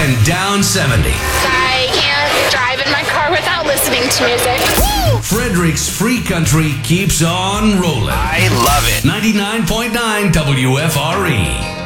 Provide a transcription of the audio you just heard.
and down 70. I can't drive in my car without listening to music. Frederick's Free Country keeps on rolling. I love it. 99.9 WFRE.